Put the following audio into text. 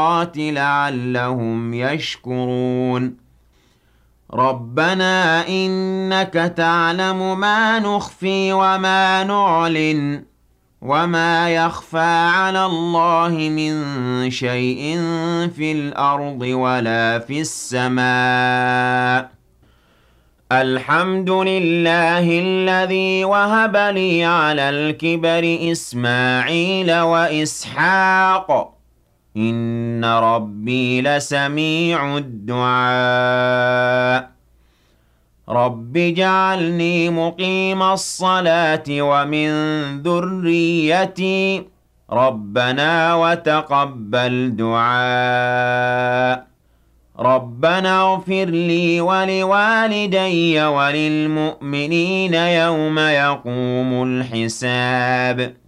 لعلهم يشكرون ربنا إنك تعلم ما نخفي وما نعلن وما يخفى على الله من شيء في الأرض ولا في السماء الحمد لله الذي وهب لي على الكبر إسماعيل وإسحاق إن ربي لسميع الدعاء رب اجعلني مقيم الصلاة ومن ذريتي ربنا وتقبل دعاء ربنا اغفر لي ولوالدي وللمؤمنين يوم يقوم الحساب